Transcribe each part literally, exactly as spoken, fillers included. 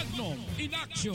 Magnum in action.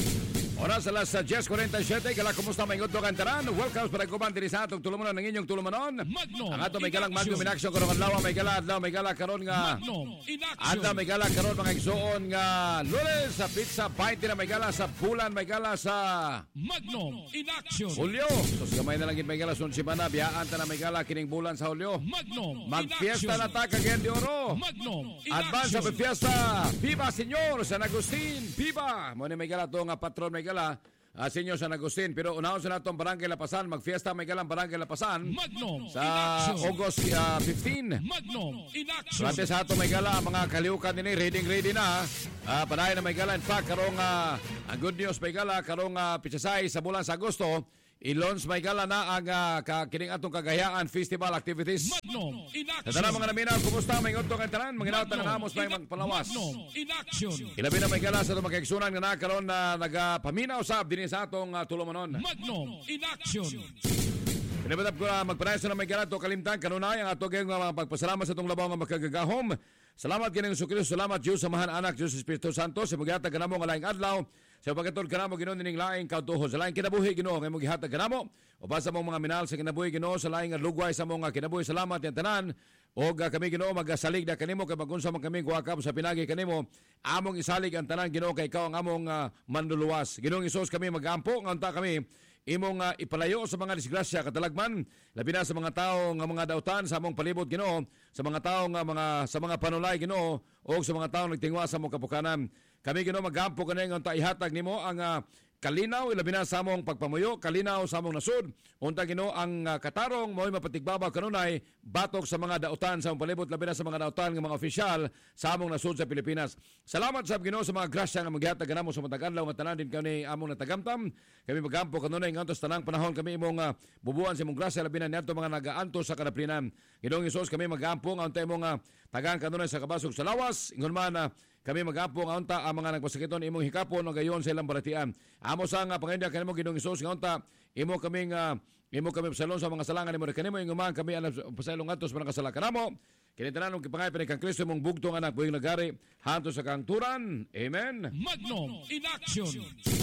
Oras alas diyes forty-seven, kala kumusta may ngod kan tanan? Welcome sa pagkuman diri sa atong tulumanon ng inyong tulumanon. Magnum. Ang ato may galang Magnum in action karon adlaw may gala adlaw may gala karon nga Magnum in action. adlaw may gala karon mga igsoon nga Lunes sa pizza twenty na may gala sa bulan may gala sa Magnum in action. Hulyo. So gamay na lang gid may gala sun semana biyaan ta na may gala kining bulan sa Hulyo. Magnum Magfiesta na ta kagyan de oro. Magnum in Advance sa action. fiesta. Viva Señor San Agustin. Viva. Mo ni may gala to nga patron may gala. Uh, Senyor San Agustin, pero unahon sa natong Barangay Lapasan, magfiesta may galang Barangay Lapasan Magnum sa in action. August uh, fifteen. Magnum in action. Grabe sa ato may gala, mga kaliukan din ready ready na. Uh, Panahin na may gala. In fact, karong uh, ang good news may gala, karong uh, pitsasay sa bulan sa Agosto, i-launch may gala na ang uh, kining atong kagayaan festival activities. Magnum in Sa action. tanan mga naminaw, kumusta may ngotong ang tanan? Mga inaw tanan namos may in- magpalawas. Magnum in action. Ilabi na may gala sa itong magkaigsunan nga na karon na nagapaminaw sab din sa atong uh, tulumanon. Magnum in action. Pinabatap ko na magpanayos na may gala to kalimtan kanunay ang ato gayong mga pagpasalamat sa itong labaw nga magkagagahom. Salamat kining Sukristo, salamat Diyos sa mahan anak Diyos Espiritu Santo sa maghatag kanamo nga laing adlaw. Sa pagkatod kanamo Ginoo ning laing kautuhon sa laing kinabuhi Ginoo nga imong gihatag kanamo. O basta mong mga minahal sa kinabuhi Ginoo sa laing lugway sa mga kinabuhi salamat yan tanan. O kami Ginoo magasalig na kanimo kay magunsa man kami guwakap sa pinagi kanimo. Among isalig ang tanan Ginoo kay ikaw ang among uh, manluluwas. Ginoong Hesus kami magampo nga unta kami imong uh, ipalayo sa mga disgrasya katalagman labi na sa mga tao nga mga dautan sa among palibot Ginoo, sa mga tao nga mga sa mga panulay Ginoo o sa mga tao nagtingwa sa among kapukanan. Kami Ginoo magampo kanay nga unta ihatag nimo ang uh, kalinaw ilabi na sa among pagpamuyo, kalinaw sa among nasud. Unta Ginoo ang uh, katarong mo'y mapatigbabaw kanunay batok sa mga dautan sa among palibot labi na sa mga dautan nga mga opisyal sa among nasud sa Pilipinas. Salamat sa Ginoo sa mga grasya nga maghihatag kanamo sa matag adlaw nga tanan din kami among natagamtam. Kami magampo kanunay ngantos tanang panahon kami imong uh, bubuan sa imong grasya labi na niadto mga nagaantos sa kadaplinan. Ginoong Hesus kami magampo nga unta imong uh, tagaan kanunay sa kabasog sa lawas ingon man uh, kami magampo nga unta ang mga nagpasakiton imong hikapon o gayon sa ilang balatian. Amo sa nga pangindia kanimo Ginoong Hesus nga unta imo kaming uh, imo kami pasalon sa mga salangan imo kanimo ingon kami alam pasalong atos mga kasala kanamo. Kini tanan og kipangay pa kang Kristo mong bugtong anak buhing nagari hanto sa kang turan. Amen. Magnum in action.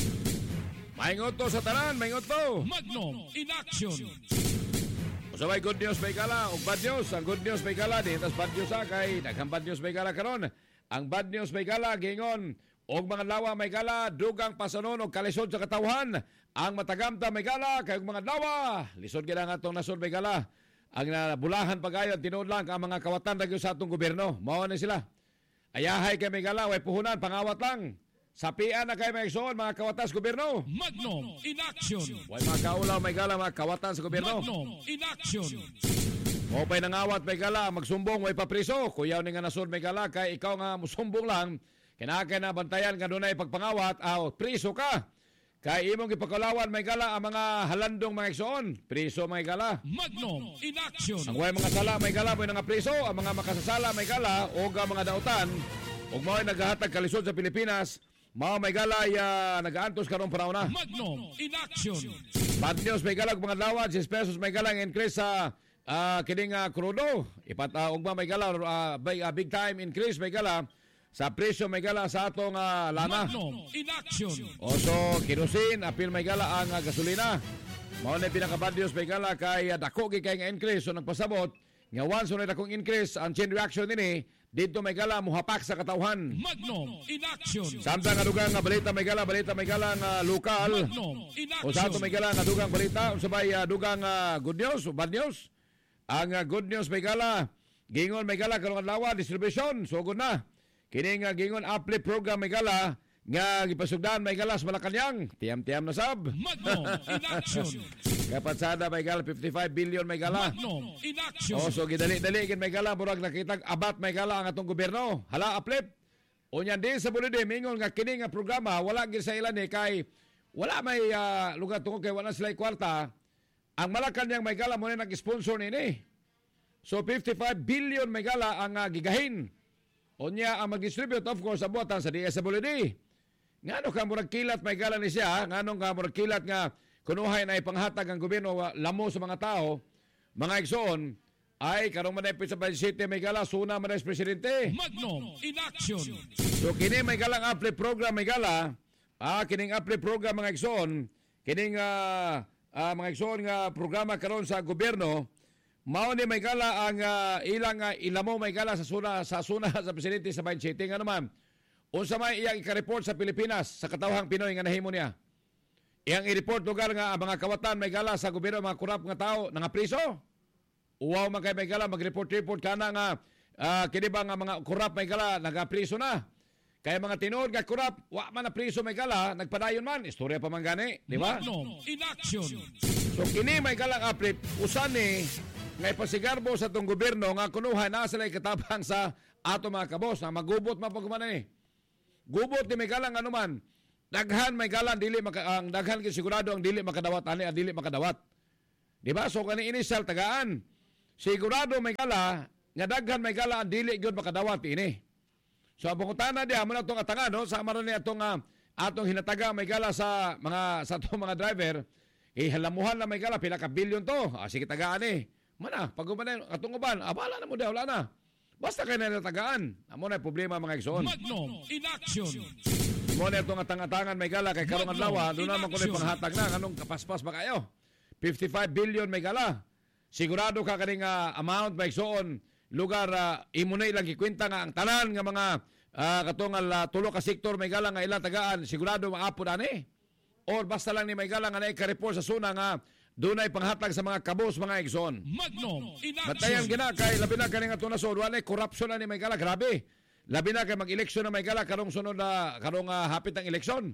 Maingot to sa tanan, maingot to. Magnum in action. Usabay good news may kala og bad news. Ang good news may kala di tas bad news sa kay daghang bad news may kala karon. Ang bad news may kala gingon og mga lawa may kala dugang pasanon og kalisod sa katawhan. Ang matagamta may kala kay og mga lawa lisod gid ang atong nasod may kala. Ang nabulahan pagayon tinuod lang ang mga kawatan dagyo sa atong gobyerno. Mao ni sila. Ayahay kay may kala way puhunan pangawat lang. Sapian na kay may igsoon mga kawatas gobyerno. Magnum in action. Way mga kaulaw may gala mga kawatan sa gobyerno. Magnum in action. O pa'y nangawat may gala, magsumbong way papriso. Kuyaw ni nga nasod may gala, kay ikaw nga musumbong lang, kinakay na bantayan nga dunay pagpangawat, aw, priso ka. Kay imong ipakalawan may gala ang mga halandong mga igsoon, priso may gala. Magnum in action. Ang way mga sala may gala, may nga priso, ang mga makasasala may gala, o nga mga dautan, o mao'y naghahatag kalisod sa Pilipinas, mao may gala ya nagaantos karon para una. Magnum in action. Bad news may gala mga lawad, six pesos may gala ang increase sa uh, kining uh, krudo. Ipat uh, ugma may gala uh, big, uh, big time increase may gala sa presyo may gala sa atong uh, lana. Magnum in action. Also kerosene apil may gala ang uh, gasolina. Mao na pinaka bad news may gala kay uh, dako gi kay nga increase so nagpasabot nga once unay dakong increase ang chain reaction nini dito may gala muhapak sa katawhan. Magnum in action. Samtang nga dugang nga balita may gala, balita may gala nga lokal. Magnum in O sa ato action. may gala nga dugang balita, unsabay uh, dugang uh, good news o bad news. Ang uh, good news may gala, gingon may gala karong adlaw distribution, sugod na. Kini nga gingon uplift program may gala nga gipasugdan may gala sa Malacañang. Tiam-tiam na sab. Magnum in action. Kapatsada may gala fifty-five billion may gala. Magnum in action. O so gidali-dali gid may gala murag nakitag abat may gala ang atong gobyerno. Hala uplift. Unya din sa bulide mingon nga kini nga programa wala gid sa ilan ni kay wala may uh, lugar tungod kay wala sila kwarta. Ang Malacañang may gala mo na nag-sponsor nini. So fifty-five billion may gala ang uh, gigahin. Unya ang mag-distribute of course abutan sa D S W D. Ngano ka murag kilat may gala ni siya, ngano ka murag kilat nga kunuhay na ipanghatag ang gobyerno lamo sa mga tao, mga igsoon, ay karong manipis sa Bayan City may gala suna man presidente. Magnum in action. So kini may galang apply program may gala, ah kining apply program mga igsoon, kining uh, uh, mga igsoon nga programa karon sa gobyerno, mao ni may gala ang uh, ilang uh, ilamo may gala sa suna sa suna sa presidente sa Bayan City nga naman. Unsa may iyang ika-report sa Pilipinas sa katawhang Pinoy nga nahimo niya. Iyang i-report lugar nga ang mga kawatan may gala sa gobyerno mga kurap nga tao nga priso. Uwaw man kay may gala mag-report-report kana nga uh, kini ba nga mga kurap may gala nagapriso na. Kaya mga tinuod nga kurap wa man na priso may gala nagpadayon man istorya pa man gani, di ba? Magnum in action. So kini may gala update usan ni nga ipasigarbo sa tong gobyerno nga kunuha na sila katabang sa ato mga kabos na magubot mapagkuman ni. Gubot ni may gala nga anuman. Daghan may gala dili maka, ang daghan kay sigurado ang dili makadawat ani ang dili makadawat. Di ba? So kani initial tagaan. Sigurado may gala, nga daghan may gala ang dili gyud makadawat ini. So ang pangutana diha mo na itong atangan, no? Sa maron ni atong uh, atong hinataga may gala sa mga sa atong mga driver, eh halamuhan na may gala pila ka bilyon to. Ah, sige tagaan eh. Mana, pag uban atong uban, abala na mo diha wala na. Basta kay na tagaan. Amo na problema mga igsoon. Magnum in action. Mo na itong atang-atangan may gala kay karong adlaw, do naman kuno panghatag na kanong kapaspas ba kayo? fifty-five billion may gala. Sigurado ka kaning uh, amount may igsoon lugar uh, imo na ilang gikwenta nga ang tanan nga mga uh, katungal uh, tulo ka sektor may gala nga ilang tagaan sigurado maapod ani. Or basta lang ni may gala nga naay ka-report sa suna nga dunay panghatag sa mga kabos mga igsoon. Magnum in action. Batayan gina kay labi na kaning atong nasod wala corruption ani may gala grabe. Labi na kay mag-eleksyon na may gala karong sunod na karong uh, hapit ang eleksyon.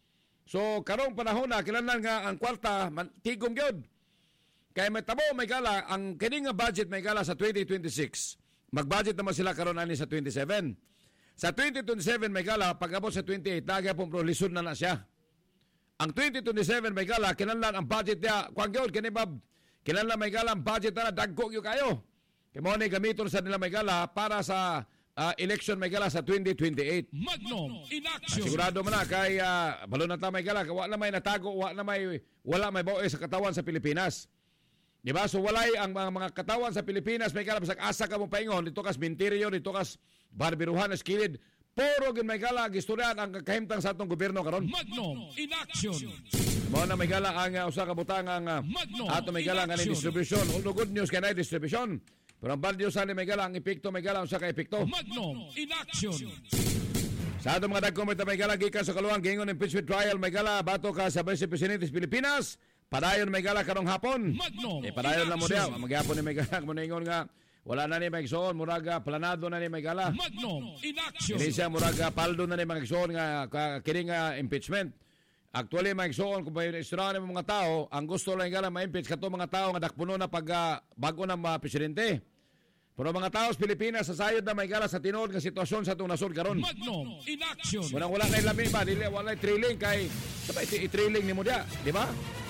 So karong panahon na kinahanglan nga ang kwarta tigom gyud. Kay may tabo may gala ang kining nga budget may gala sa twenty twenty-six. Mag-budget naman sila karon ani sa twenty-seven. Sa twenty twenty-seven may gala pag-abot sa twenty-eight tagay pong lisod na na siya. Ang twenty twenty-seven may gala kinahanglan ang budget niya kuan gyud kini bab. Kinahanglan may gala ang budget na dagko gyud kayo. Kay mo ni gamiton sa nila may gala para sa uh, election may gala sa twenty twenty-eight. Magnum in action. Sigurado man na kay uh, balo na ta may gala wala may natago wala may wala may baoy sa katawan sa Pilipinas. Di ba? So walay ang mga, mga katawan sa Pilipinas may gala sa asa ka mo paingon dito kas minteryo dito kas barbiruhan skilid puro gid may gala gistoryan ang kahimtang sa atong gobyerno karon. Magnum in action. Mao na may gala ang uh, usa ka butang ang uh, ato may gala nga ni distribution. All good news kay na distribution. Pero ang bad news ani may gala ang epekto may gala usa ka epekto. Magnum in action. Sa ato mga dagko may gala gikan sa kaluwang gingon impeachment trial may gala bato ka sa Vice Presidente sa Pilipinas. Padayon may gala karong hapon. Magnum. Eh, padayon lang mo diya. Magyapon ni may gala. Kung ingon nga, wala na ni may igsoon. Muraga, planado na ni may gala. Magnum in action. Hindi siya muraga, paldo na ni may igsoon nga kining nga impeachment. Actually, may igsoon, kung may istoraan ng mga tao, ang gusto lang gala ma-impeach kato mga tao nga dakpuno na pag uh, bago ng uh, presidente. Pero mga tao sa Pilipinas, sa sayod na may gala sa tinuod nga sitwasyon sa itong nasod karon. Magnum in action. Walang wala na ilamin ba? Dili, wala na thrilling kay, sabay i-thrilling ni mo diya. Di ba?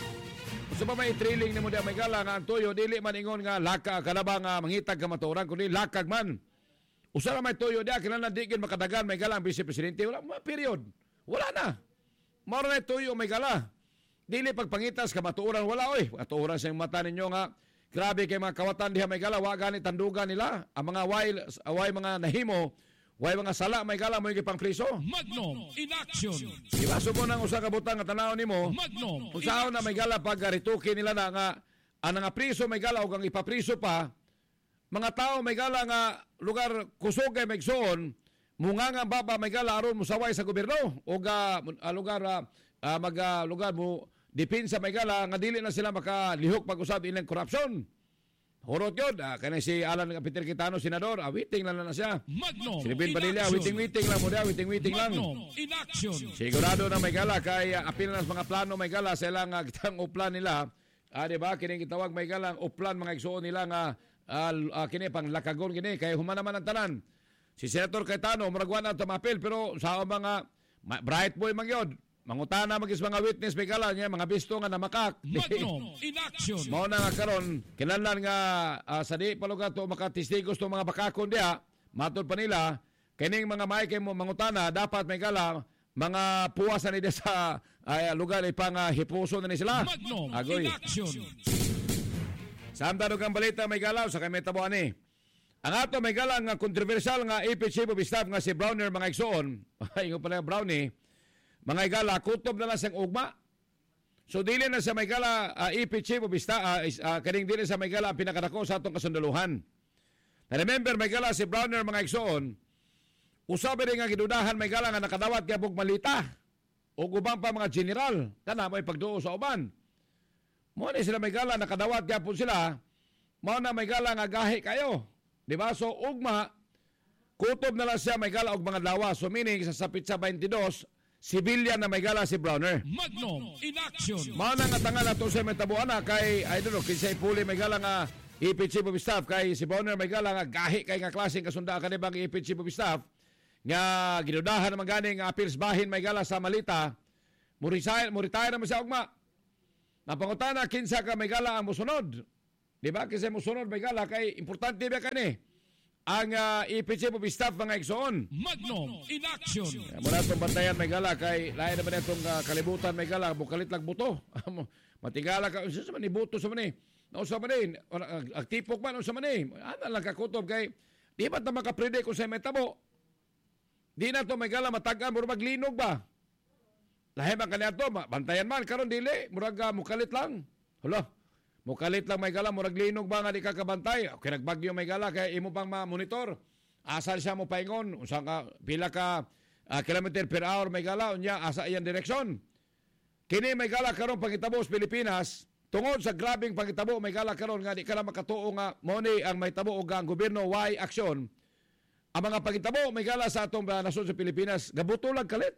Sa so, may trailing ni mo diya may gala nga ang tuyo, dili man ingon nga laka kalaba nga mangitag ka maturan, kundi lakag man. Usa na may tuyo diya, kinahanglan di gid makadagan may gala ang Vice Presidente. Wala, period. Wala na. Maro na tuyo may gala. Dili pagpangitas ka maturan, wala oy. Maturan sa mata ninyo nga, grabe kay mga kawatan diha may gala, wa gani tandugan nila. Ang mga way, way mga nahimo, way mga sala may gala mo yung pang priso. Magnum in action. Diba subo nang usa ka butang nga tanaw nimo? Magnum. Usahaw na may gala pag rituki nila na nga ang nga priso may gala o ang ipapriso pa. Mga tao may gala nga lugar kusog kay megsoon, munga nga baba may gala aron musaway sa gobyerno o ga uh, lugar uh, uh, mag uh, lugar mo depensa may gala nga dili na sila makalihok pag-usab ilang korupsyon. Horot yun. Ah, kaya si Alan Peter Quintano, senador, ah, waiting lang na, na siya. Magnum si Rebin Padilla, waiting-waiting lang mo dia, waiting-waiting lang. Magnum in action. Sigurado na may gala, kaya apil na mga plano may gala, sa ilang uh, kitang uplan nila. Ah, di ba? Kining kitawag may gala, uplan mga igsoon nila nga, uh, uh, kini pang lakagon kini, kaya humanaman ang tanan. Si Senator Cayetano, maragwan na tamapil, pero sa mga bright boy mangyod, mangutana magis mga witness may gala niya, mga bisto nga namakak. Magnum in action. Mao na nga karon, kinahanglan nga uh, sa di paluga to makatistigos to mga bakakon diha, matod pa nila, kining mga may kay mo mangutana dapat may gala mga puwasan nila sa uh, lugar ipang uh, hipuso na ni sila. Magnum Agoy. in action. Samtang ang balita may galaw sa kay metabo ani. Ang ato may galang nga kontrobersyal nga A P Chief of Staff nga si Browner mga igsoon. Ay nga pala Brownie. Mga igala kutob na lang siyang ugma. So dili na sa may gala uh, A P Chief of Staff uh, uh, kaning dili sa may gala ang pinakadako sa atong kasundaluhan. Na remember may gala si Browner mga igsoon. Usabi rin nga gidudahan may gala nga nakadawat kay bug malita. O ubang pa mga general kana may pagduo sa uban. Mo ni sila may gala nakadawat gyapon sila. Mao na may gala nga gahi kayo. Di ba? So ugma kutob na lang siya may gala og mga lawas. So meaning sa sapit sa twenty-two civilian na may gala si Browner. Magnum in action. Mao na nga tangal ato sa metabuana kay I don't know kinsay puli may gala nga A P Chief of Staff kay si Browner may gala nga gahi kay nga klaseng kasunda kanibang A P Chief of Staff nga gidudahan naman gani nga appeals bahin may gala sa malita. Muritay muritay na siya ugma. Napangutana kinsa ka may gala ang musunod. Di ba? Kasi musunod may gala kay importante ba kani ang uh, A P Chief of Staff mga igsoon. Magnum in action. Muna itong bantayan may gala kay lain naman itong uh, kalibutan may gala bukalit lang buto. Matigala ka unsa man ni buto sa man ni. Unsa man ni ang tipok man unsa man ni. Ana lang kakutob kay di ba ta makapredict kung sa metabo. Di na to may gala matagan murag maglinog ba. Lahi man kaniya to, bantayan man, karon dili, murag uh, mukalit lang. Hala, mukalit lang may gala, murag linog ba nga di ka kabantay? Okay, nagbagyo may gala, kaya imo pang ma-monitor. Asal siya mo paingon, usang ka, pila ka uh, kilometer per hour may gala, unya, asa iyan direksyon. Kini may gala karon pangitabo sa Pilipinas, tungod sa grabing pangitabo may gala karon nga di ka na makatuo nga, money ang may tabo o ang gobyerno, why action? Ang mga pangitabo may gala sa atong uh, nasod sa Pilipinas, gabuto lang kalit.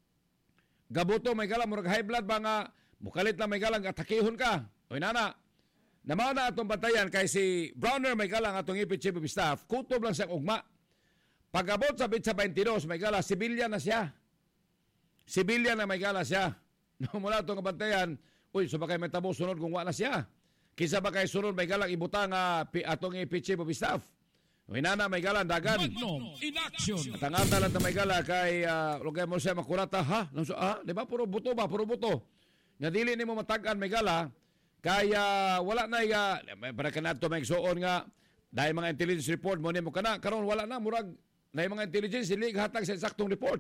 Gabuto may gala murag high blood ba nga mukalit na may galang atakihon ka. Oy nana. Namaw na atong bantayan kay si Browner may galang atong A P Chief of Staff kutob lang siyang ugma. Pagabot sa bitsa twenty-two may gala sibilyan na siya. Sibilyan na may gala siya. No mula atong bantayan, uy so ba kay may tabo sunod kung wa na siya. Kisa ba kay sunod may galang ibutang uh, atong A P Chief of Staff. Oy nana may galang dagan. Magnum in action. At ang ata lang may gala kay uh, lugay mo siya makurata ha. Nang ah, di ba puro buto ba, puro buto. Nga dili nimo matagan may gala kaya wala na uh, para kanato may suon nga dahil mga intelligence report mo nimo kana karon wala na murag na mga intelligence dili hatag sa saktong report.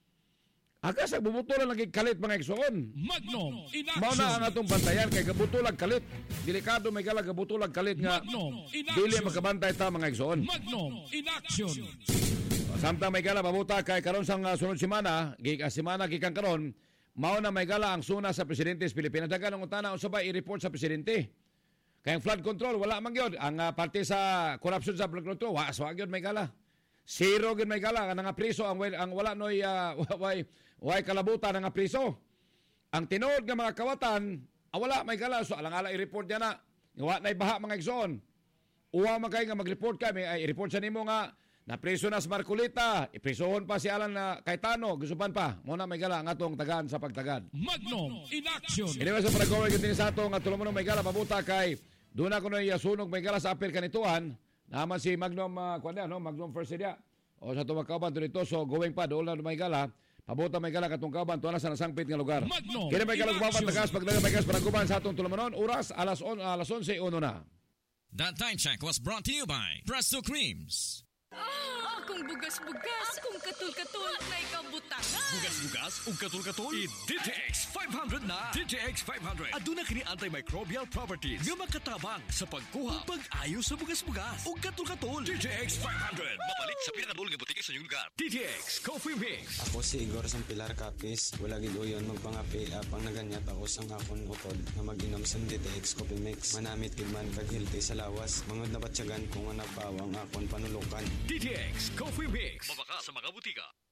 Aga sa bubuto lang lagi kalit mga igsoon. Magnum in action. Mao na ang atong bantayan kay gabutulag kalit. Delikado may gala gabutulag kalit nga Magnum in dili action. makabantay ta mga igsoon. Magnum in action. Samtang may gala mabuta kay karon sang uh, sunod semana, gikan semana gikan karon, mao na may gala ang suna sa presidente sa Pilipinas. Dagan ang utana unsa ba i-report sa presidente. Kay ang flood control wala man gyud ang uh, parte sa corruption sa flood control, wa sa gyud may gala. Zero gyud may gala nga nga priso ang ang wala noy uh, way way kalabutan nga priso. Ang tinuod nga mga kawatan, ah, wala may gala so alang-ala i-report niya na. Wa nay baha mga igsoon. Uwa man kay nga mag-report kami ay i-report sa nimo nga na priso na sa Marcolita, iprisohon pa si Alan na Cayetano, gusupan pa. Muna may gala ang atong tagan sa pagtagad. Magnum in action. Anyway, sa pag-gawin din sa atong at tulungan may gala pabuta kay doon ako na yasunog may gala sa apel kanituan. Naman si Magnum, uh, kwan no? Magnum First Area. O sa tumakauban dito, so going pa, doon lang may gala. Pabuta may gala katong kauban, tuwa na sa nasangpit nga lugar. Magnum Kaya may gala in kumaban, action. tagas, pagdaga may gas, paraguban sa atong tulungan. Oras, alas, on, alas onse, uno na. That time check was brought to you by Presto Creams. Ah, akong bugas-bugas, akong katul-katul, na ikabutangan. Bugas-bugas ug katul-katul i-D T X five hundred na. D T X five hundred aduna kini antimicrobial properties nga makatabang sa pagkuha ug pag-ayo sa bugas-bugas ug katul-katul. D T X five hundred mapalit sa pinakadulong nga butike sa inyong lugar. D T X Coffee Mix. Ako si Igor Sampilar Capis. Wala gid uyon magpangapi apang naganyat ako sang akon utod nga mag-inom sa D T X Coffee Mix. Manamit gid man kag healthy sa lawas. Mangod na batyagan kung nga napawang akon panulukan. D T X Coffee Mix. Mabaka sa mga butika.